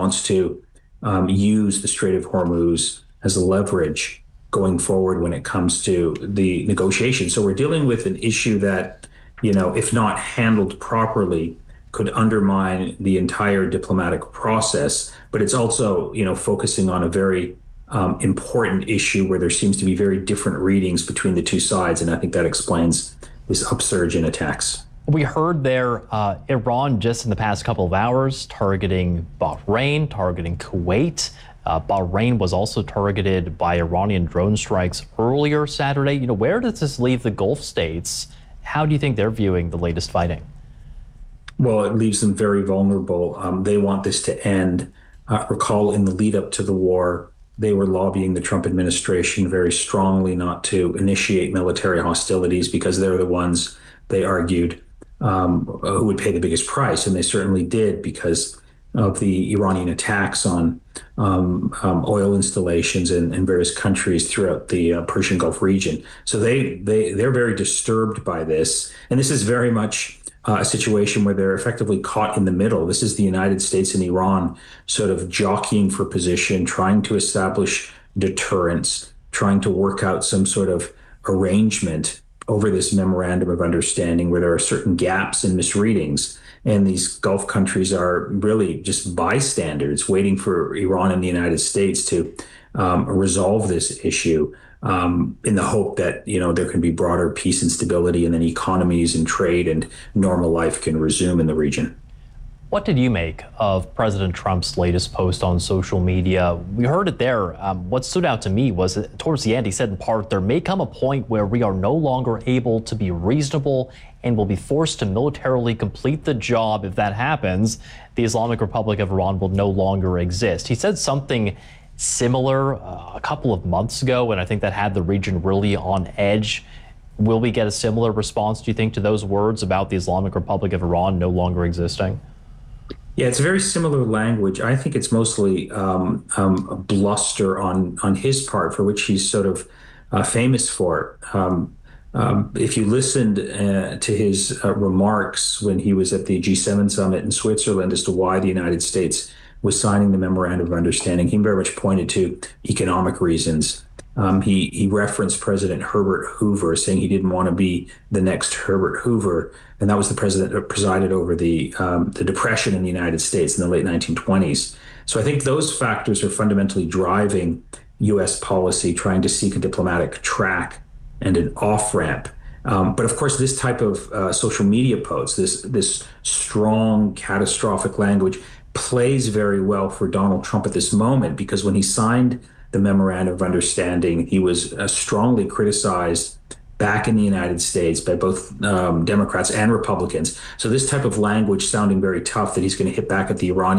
wants to use the Strait of Hormuz as a leverage going forward when it comes to the negotiation. So we're dealing with an issue that, if not handled properly, could undermine the entire diplomatic process. But it's also, focusing on a very important issue where there seems to be very different readings between the two sides. And I think that explains this upsurge in attacks. We heard there Iran just in the past couple of hours targeting Bahrain, targeting Kuwait. Bahrain was also targeted by Iranian drone strikes earlier Saturday. Where does this leave the Gulf states? How do you think they're viewing the latest fighting? Well, it leaves them very vulnerable. They want this to end. Recall in the lead up to the war, they were lobbying the Trump administration very strongly not to initiate military hostilities because they're the ones, they argued, who would pay the biggest price. And they certainly did because of the Iranian attacks on oil installations in various countries throughout the Persian Gulf region. So they're very disturbed by this. And this is very much a situation where they're effectively caught in the middle. This is the United States and Iran sort of jockeying for position, trying to establish deterrence, trying to work out some sort of arrangement over this memorandum of understanding where there are certain gaps and misreadings. And these Gulf countries are really just bystanders waiting for Iran and the United States to resolve this issue in the hope that, there can be broader peace and stability, and then economies and trade and normal life can resume in the region. What did you make of President Trump's latest post on social media? We heard it there. What stood out to me was that towards the end, he said in part, there may come a point where we are no longer able to be reasonable and will be forced to militarily complete the job. If that happens, the Islamic Republic of Iran will no longer exist. He said something similar a couple of months ago, and I think that had the region really on edge. Will we get a similar response, do you think, to those words about the Islamic Republic of Iran no longer existing? Yeah, it's very similar language. I think it's mostly bluster on his part, for which he's sort of famous for. If you listened to his remarks when he was at the G7 summit in Switzerland as to why the United States was signing the memorandum of understanding, he very much pointed to economic reasons. He referenced President Herbert Hoover, saying he didn't want to be the next Herbert Hoover, and that was the president that presided over the Depression in the United States in the late 1920s. So I think those factors are fundamentally driving U.S. policy, trying to seek a diplomatic track and an off-ramp. But of course, this type of social media posts, this strong, catastrophic language, plays very well for Donald Trump at this moment, because when he signed the memorandum of understanding, he was strongly criticized back in the United States by both Democrats and Republicans. So this type of language sounding very tough that he's going to hit back at the Iranians